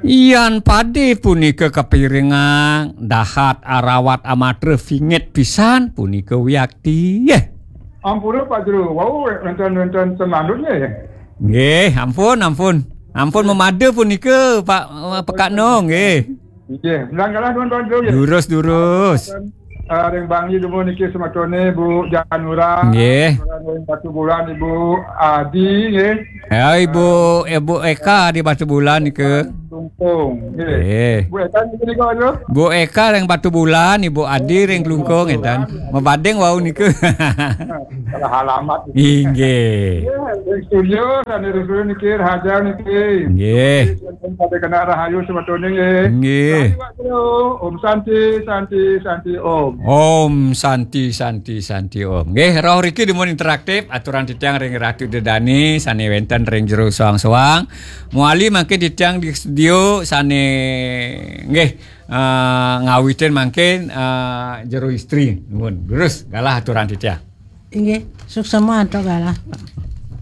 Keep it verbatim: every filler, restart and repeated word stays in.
Ian pade punika kepiringan dahat arawat amatre vinget pisan punika wiakti. Yeh. Ampun Pak Jero, wau enten-enten senandungnya ya. Nggih, ampun ampun. Ampun memade punika Pak Pekakno nggih. Nggih, langgalah tuan-tuan Jero ya. Durus-durus. Uh, Reng Bangi dulu niki sematone Bu Janura. Nggih. Batu Bulan Ibu Adi nggih. Ya Ibu Ibu Eka di Batu Bulan nike. Lungkung. Nggih. Bu Eka niki niku aja. Bu Eka reng Batu Bulan, Ibu Adi reng Lungkung edan. Mebadeng wau nike. Salah alamat. Nggih. Reng studio sane studio niki Hajar niki. Nggih. Pada kena rahayu sematone nggih. Nggih. Om Santi, Santi, Santi Om. Om Santi Santi Santi Om. Nggih, roh riki dimun interaktif aturan titiang ring Ratu Dedani sane wenten ring jero soang-soang. Muali mangke titiang di studio sane nggih uh, ngawiten mangke uh, jero istri nuwun. Terus galah aturan titiang. Nggih, suksema tok galah, Pak.